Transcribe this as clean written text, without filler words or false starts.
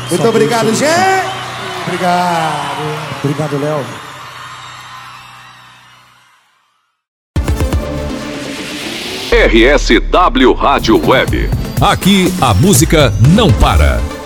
Muito obrigado, gente. Obrigado. Obrigado, Léo. RSW Rádio Web. Aqui a música não para.